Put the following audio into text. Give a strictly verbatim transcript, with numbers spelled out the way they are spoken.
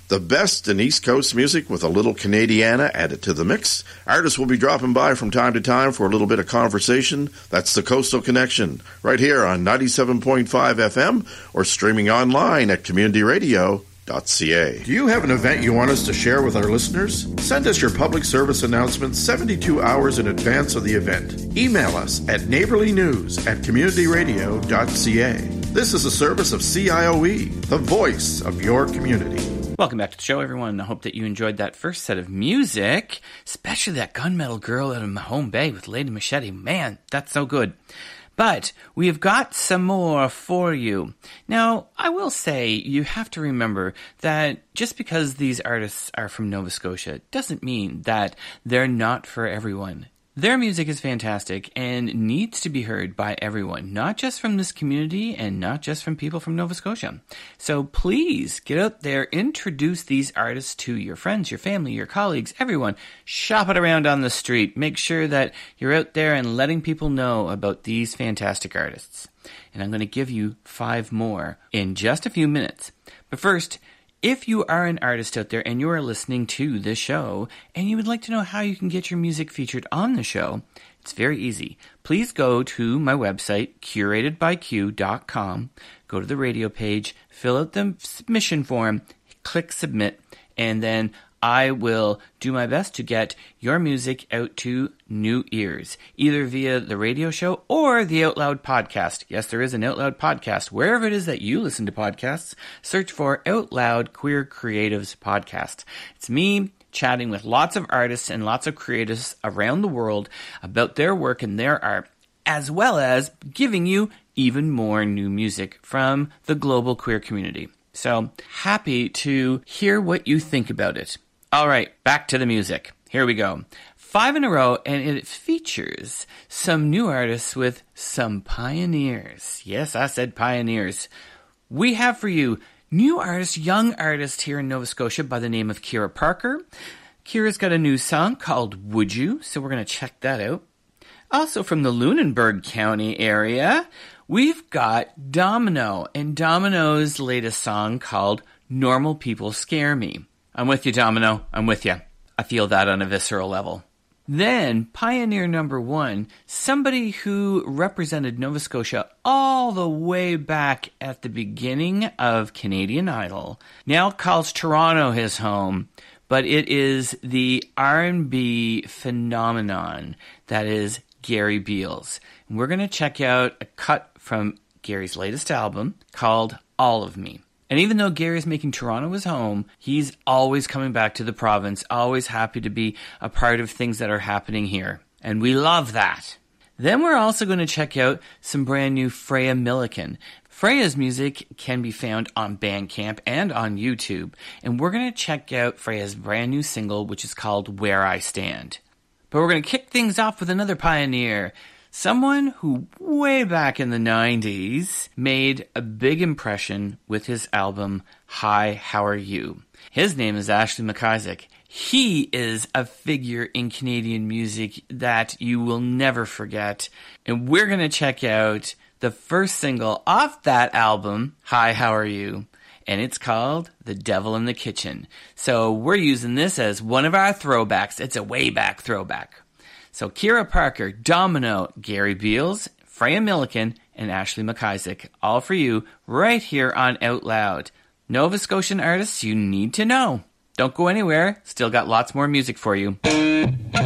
The best in East Coast music with a little Canadiana added to the mix. Artists will be dropping by from time to time for a little bit of conversation. That's the Coastal Connection, right here on ninety-seven point five F M or streaming online at community radio dot c a. Do you have an event you want us to share with our listeners? Send us your public service announcement seventy-two hours in advance of the event. Email us at neighborlynews at community radio dot c a. This is a service of C I O E, the voice of your community. Welcome back to the show, everyone. I hope that you enjoyed that first set of music, especially that Gunmetal Girl out of Mahone Bay with Lady Machete. Man, that's so good. But we have got some more for you. Now, I will say you have to remember that just because these artists are from Nova Scotia doesn't mean that they're not for everyone. Their music is fantastic and needs to be heard by everyone, not just from this community and not just from people from Nova Scotia. So please get out there, introduce these artists to your friends, your family, your colleagues, everyone. Shop it around on the street. Make sure that you're out there and letting people know about these fantastic artists. And I'm going to give you five more in just a few minutes. But first, if you are an artist out there and you are listening to this show and you would like to know how you can get your music featured on the show, it's very easy. Please go to my website, curated by q dot com, go to the radio page, fill out the submission form, click submit, and then I will do my best to get your music out to new ears, either via the radio show or the Out Loud podcast. Yes, there is an Out Loud podcast. Wherever it is that you listen to podcasts, search for Out Loud Queer Creatives Podcast. It's me chatting with lots of artists and lots of creatives around the world about their work and their art, as well as giving you even more new music from the global queer community. So happy to hear what you think about it. All right, back to the music. Here we go. Five in a row, and it features some new artists with some pioneers. Yes, I said pioneers. We have for you new artist, young artist here in Nova Scotia by the name of Kira Parker. Kira's got a new song called Would You, so we're going to check that out. Also from the Lunenburg County area, we've got Domino, and Domino's latest song called Normal People Scare Me. I'm with you, Domino. I'm with you. I feel that on a visceral level. Then, pioneer number one, somebody who represented Nova Scotia all the way back at the beginning of Canadian Idol, now calls Toronto his home, but it is the R and B phenomenon that is Gary Beals. And we're going to check out a cut from Gary's latest album called All of Me. And even though Gary's making Toronto his home, he's always coming back to the province, always happy to be a part of things that are happening here. And we love that. Then we're also going to check out some brand new Freya Milliken. Freya's music can be found on Bandcamp and on YouTube. And we're going to check out Freya's brand new single, which is called Where I Stand. But we're going to kick things off with another pioneer. Someone who way back in the nineties made a big impression with his album, Hi, How Are You? His name is Ashley McIsaac. He is a figure in Canadian music that you will never forget. And we're going to check out the first single off that album, Hi, How Are You? And it's called The Devil in the Kitchen. So we're using this as one of our throwbacks. It's a way back throwback. So Kira Parker, Domino, Gary Beals, Freya Milliken, and Ashley McIsaac, all for you right here on Out Loud. Nova Scotian artists you need to know. Don't go anywhere, still got lots more music for you.